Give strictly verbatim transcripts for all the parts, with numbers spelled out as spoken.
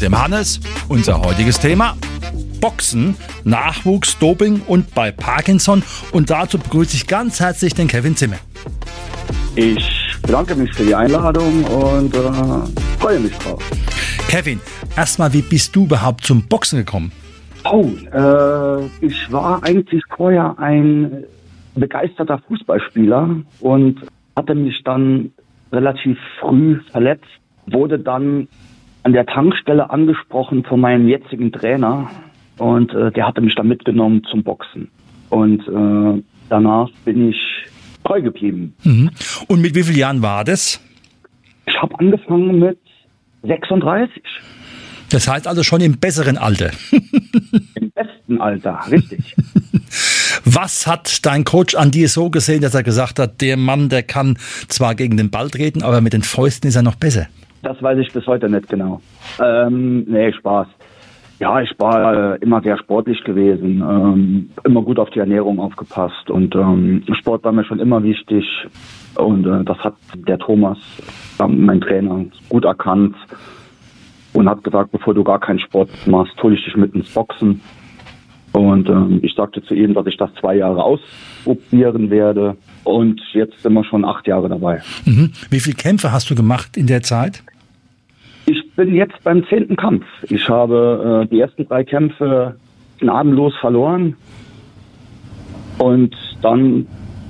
dem Hannes. Unser heutiges Thema: Boxen, Nachwuchs, Doping und bei Parkinson. Und dazu begrüße ich ganz herzlich den Kevin Zimmer. Ich bedanke mich für die Einladung und äh, freue mich drauf. Kevin, erstmal, wie bist du überhaupt zum Boxen gekommen? Oh, äh, ich war eigentlich vorher ein begeisterter Fußballspieler und hatte mich dann relativ früh verletzt, wurde dann an der Tankstelle angesprochen von meinem jetzigen Trainer und äh, der hatte mich dann mitgenommen zum Boxen. Und äh, danach bin ich treu geblieben. Mhm. Und mit wie vielen Jahren war das? Ich habe angefangen mit sechsunddreißig. Das heißt also schon im besseren Alter. Im besten Alter, richtig. Was hat dein Coach an dir so gesehen, dass er gesagt hat, der Mann, der kann zwar gegen den Ball treten, aber mit den Fäusten ist er noch besser? Das weiß ich bis heute nicht genau. Ähm, nee, Spaß. Ja, ich war äh, immer sehr sportlich gewesen, ähm, immer gut auf die Ernährung aufgepasst und ähm, Sport war mir schon immer wichtig und äh, das hat der Thomas, äh, mein Trainer, gut erkannt und hat gesagt, bevor du gar keinen Sport machst, hole ich dich mit ins Boxen. Und ähm, ich sagte zu ihm, dass ich das zwei Jahre ausprobieren werde und jetzt sind wir schon acht Jahre dabei. Mhm. Wie viele Kämpfe hast du gemacht in der Zeit? Ich bin jetzt beim zehnten Kampf. Ich habe äh, die ersten drei Kämpfe gnadenlos verloren und dann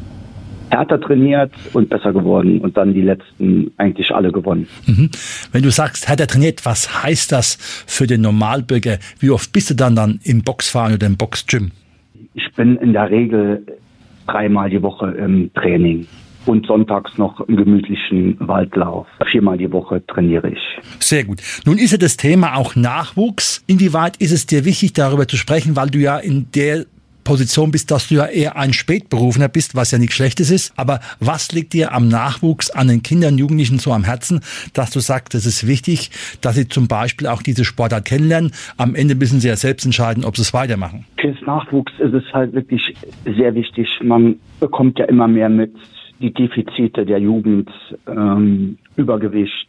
härter trainiert und besser geworden und dann die letzten eigentlich alle gewonnen. Mhm. Wenn du sagst, härter trainiert, was heißt das für den Normalbürger? Wie oft bist du dann, dann im Boxverein oder im Boxgym? Ich bin in der Regel dreimal die Woche im Training. Und sonntags noch einen gemütlichen Waldlauf. Viermal die Woche trainiere ich. Sehr gut. Nun ist ja das Thema auch Nachwuchs. Inwieweit ist es dir wichtig, darüber zu sprechen, weil du ja in der Position bist, dass du ja eher ein Spätberufener bist, was ja nichts Schlechtes ist. Aber was liegt dir am Nachwuchs, an den Kindern, Jugendlichen so am Herzen, dass du sagst, es ist wichtig, dass sie zum Beispiel auch diese Sportart kennenlernen. Am Ende müssen sie ja selbst entscheiden, ob sie es weitermachen. Für das Nachwuchs ist es halt wirklich sehr wichtig. Man bekommt ja immer mehr mit, die Defizite der Jugend, ähm, Übergewicht,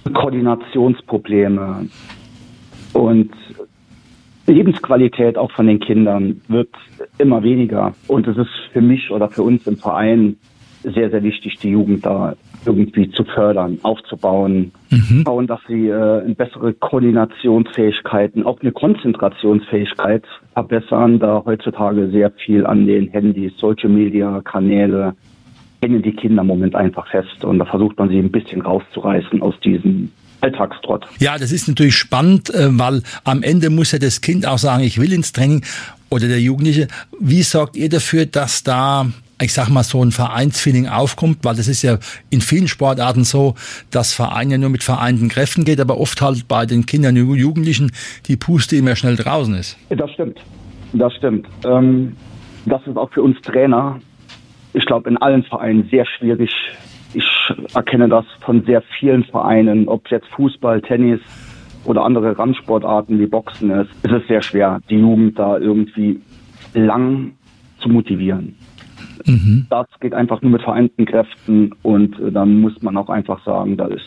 Koordinationsprobleme und Lebensqualität auch von den Kindern wird immer weniger. Und es ist für mich oder für uns im Verein sehr, sehr wichtig, die Jugend da irgendwie zu fördern, aufzubauen, mhm. schauen, dass sie äh, bessere Koordinationsfähigkeiten, auch eine Konzentrationsfähigkeit verbessern, da heutzutage sehr viel an den Handys, Social Media Kanäle hängen die Kinder im Moment einfach fest und da versucht man sie ein bisschen rauszureißen aus diesem Alltagstrott. Ja, das ist natürlich spannend, weil am Ende muss ja das Kind auch sagen, ich will ins Training oder der Jugendliche. Wie sorgt ihr dafür, dass da, ich sag mal, so ein Vereinsfeeling aufkommt? Weil das ist ja in vielen Sportarten so, dass Verein ja nur mit vereinten Kräften geht, aber oft halt bei den Kindern und Jugendlichen die Puste immer schnell draußen ist. Das stimmt, das stimmt. Ähm, das ist auch für uns Trainer, ich glaube, in allen Vereinen sehr schwierig. Ich erkenne das von sehr vielen Vereinen, ob es jetzt Fußball, Tennis oder andere Randsportarten wie Boxen ist. Es ist sehr schwer, die Jugend da irgendwie lang zu motivieren. Mhm. Das geht einfach nur mit vereinten Kräften und dann muss man auch einfach sagen, da ist